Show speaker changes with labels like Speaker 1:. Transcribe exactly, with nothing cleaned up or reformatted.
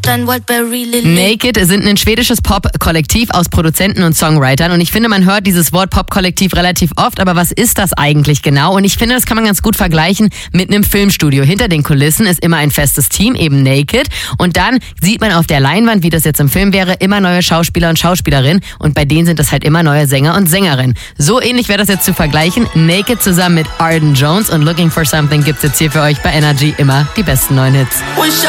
Speaker 1: Naked sind ein schwedisches Pop-Kollektiv aus Produzenten und Songwritern und ich finde, man hört dieses Wort Pop-Kollektiv relativ oft, aber was ist das eigentlich genau? Und ich finde, das kann man ganz gut vergleichen mit einem Filmstudio. Hinter den Kulissen ist immer ein festes Team, eben Naked, und dann sieht man auf der Leinwand, wie das jetzt im Film wäre, immer neue Schauspieler und Schauspielerinnen und bei denen sind das halt immer neue Sänger und Sängerinnen. So ähnlich wäre das jetzt zu vergleichen. Naked zusammen mit Arden Jones und Looking for Something gibt's jetzt hier für euch bei Energy immer die besten neuen Hits.